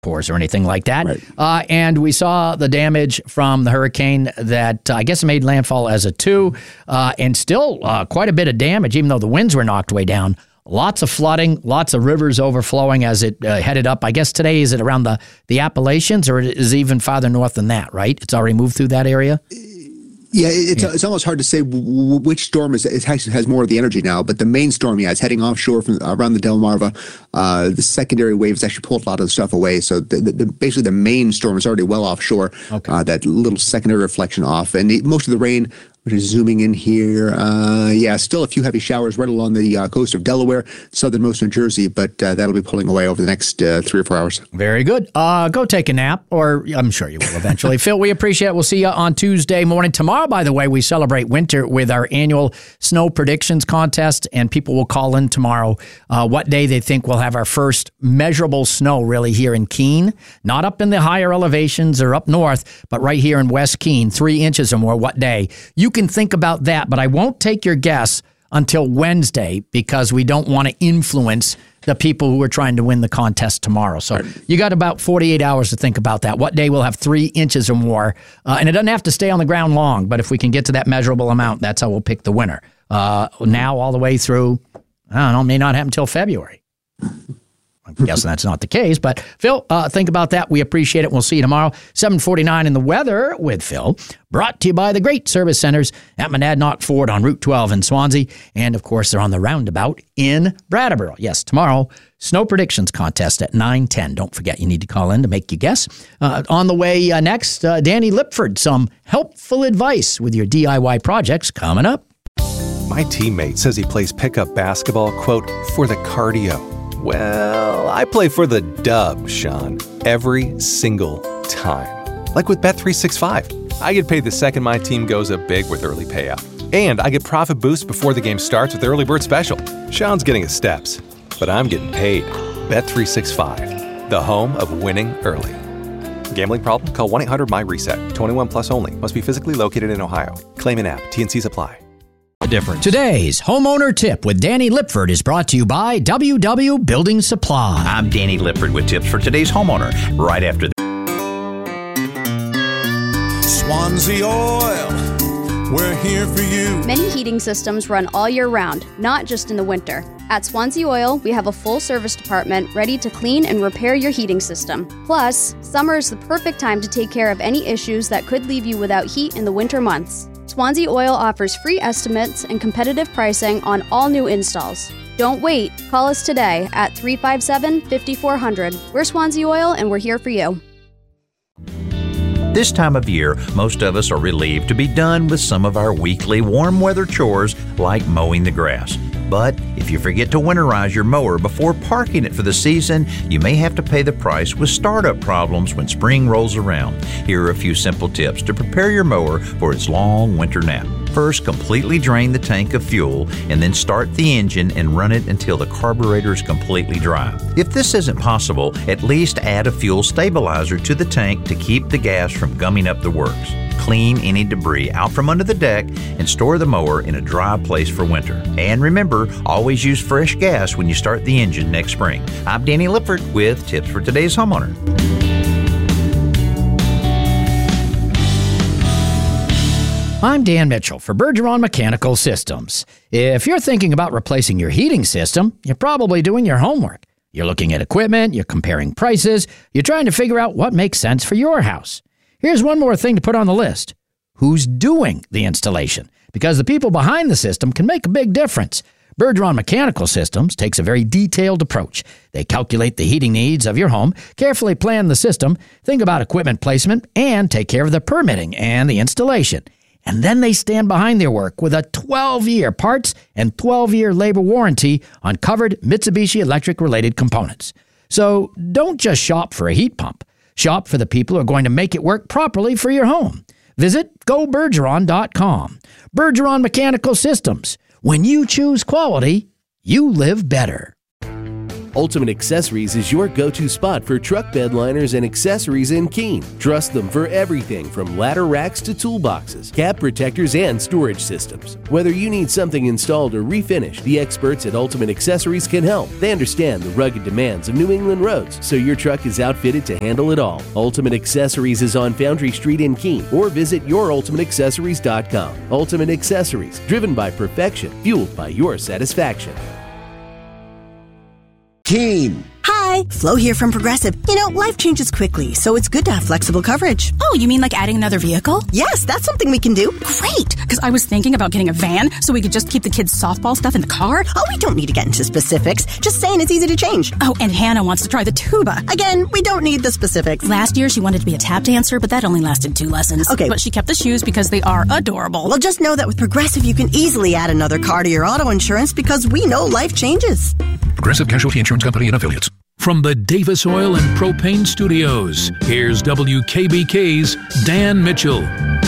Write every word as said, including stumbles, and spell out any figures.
cores or anything like that. Right. Uh, and we saw the damage from the hurricane that uh, I guess made landfall as a two, uh, and still uh, quite a bit of damage, even though the winds were knocked way down. Lots of flooding, lots of rivers overflowing as it uh, headed up. I guess today, is it around the, the Appalachians, or is it even farther north than that, right? It's already moved through that area? Yeah, it's yeah. it's almost hard to say w- which storm is it has, has more of the energy now. But the main storm, yeah, is heading offshore from around the Delmarva. Uh, the secondary waves actually pulled a lot of the stuff away. So the, the, the, basically, the main storm is already well offshore. Okay. Uh, that little secondary reflection off, and the, most of the rain. We're just zooming in here. Uh, yeah, still a few heavy showers right along the uh, coast of Delaware, southernmost New Jersey, but uh, that'll be pulling away over the next uh, three or four hours. Very good. Uh, go take a nap, or I'm sure you will eventually. Phil, we appreciate it. We'll see you on Tuesday morning. Tomorrow, by the way, we celebrate winter with our annual snow predictions contest, and people will call in tomorrow uh, what day they think we'll have our first measurable snow really here in Keene. Not up in the higher elevations or up north, but right here in West Keene, three inches or more. What day? You can think about that, but I won't take your guess until Wednesday because we don't want to influence the people who are trying to win the contest tomorrow. So right. You got about forty-eight hours to think about that. What day we'll have three inches or more, uh, and it doesn't have to stay on the ground long, but if we can get to that measurable amount, that's how we'll pick the winner. Uh, now all the way through, I don't know, may not happen until February. I'm guessing that's not the case, but Phil, uh, think about that. We appreciate it. We'll see you tomorrow, seven forty-nine in the weather with Phil, brought to you by the great service centers at Monadnock Ford on Route twelve in Swansea. And, of course, they're on the roundabout in Brattleboro. Yes, tomorrow, snow predictions contest at nine ten. Don't forget, you need to call in to make your guess. Uh, on the way uh, next, uh, Danny Lipford, some helpful advice with your D I Y projects coming up. My teammate says he plays pickup basketball, quote, for the cardio. Well, I play for the dub, Sean, every single time. Like with Bet three sixty-five. I get paid the second my team goes up big with early payout. And I get profit boost before the game starts with Early Bird Special. Sean's getting his steps, but I'm getting paid. Bet three sixty-five, the home of winning early. Gambling problem? Call one eight hundred my reset. twenty-one plus only. Must be physically located in Ohio. Claim in app. T and C's apply. Difference. Today's homeowner tip with Danny Lipford is brought to you by W W Building Supply. I'm Danny Lipford with tips for today's homeowner. Right after the Swansea Oil, we're here for you. Many heating systems run all year round, not just in the winter. At Swansea Oil, we have a full service department ready to clean and repair your heating system. Plus, summer is the perfect time to take care of any issues that could leave you without heat in the winter months. Swansea Oil offers free estimates and competitive pricing on all new installs. Don't wait. Call us today at three five seven, five four zero zero. We're Swansea Oil, and we're here for you. This time of year, most of us are relieved to be done with some of our weekly warm weather chores like mowing the grass. But if you forget to winterize your mower before parking it for the season, you may have to pay the price with startup problems when spring rolls around. Here are a few simple tips to prepare your mower for its long winter nap. First, completely drain the tank of fuel and then start the engine and run it until the carburetor is completely dry. If this isn't possible, at least add a fuel stabilizer to the tank to keep the gas from gumming up the works. Clean any debris out from under the deck and store the mower in a dry place for winter. And remember, always use fresh gas when you start the engine next spring. I'm Danny Lipford with tips for today's homeowner. I'm Dan Mitchell for Bergeron Mechanical Systems. If you're thinking about replacing your heating system, you're probably doing your homework. You're looking at equipment, you're comparing prices, you're trying to figure out what makes sense for your house. Here's one more thing to put on the list. Who's doing the installation? Because the people behind the system can make a big difference. Bergeron Mechanical Systems takes a very detailed approach. They calculate the heating needs of your home, carefully plan the system, think about equipment placement, and take care of the permitting and the installation. And then they stand behind their work with a twelve-year parts and twelve-year labor warranty on covered Mitsubishi Electric-related components. So don't just shop for a heat pump. Shop for the people who are going to make it work properly for your home. Visit go bergeron dot com. Bergeron Mechanical Systems. When you choose quality, you live better. Ultimate Accessories is your go-to spot for truck bed liners and accessories in Keene. Trust them for everything from ladder racks to toolboxes, cab protectors, and storage systems. Whether you need something installed or refinished, the experts at Ultimate Accessories can help. They understand the rugged demands of New England roads, so your truck is outfitted to handle it all. Ultimate Accessories is on Foundry Street in Keene, or visit your ultimate accessories dot com. Ultimate Accessories, driven by perfection, fueled by your satisfaction. Keene. Hi, Flo here from Progressive. You know, life changes quickly, so it's good to have flexible coverage. Oh, you mean like adding another vehicle? Yes, that's something we can do. Great, because I was thinking about getting a van so we could just keep the kids' softball stuff in the car. Oh, we don't need to get into specifics. Just saying it's easy to change. Oh, and Hannah wants to try the tuba. Again, we don't need the specifics. Last year, she wanted to be a tap dancer, but that only lasted two lessons. Okay. But she kept the shoes because they are adorable. Well, just know that with Progressive, you can easily add another car to your auto insurance because we know life changes. Progressive Casualty Insurance Company and Affiliates. From the Davis Oil and Propane Studios, here's W K B K's Dan Mitchell.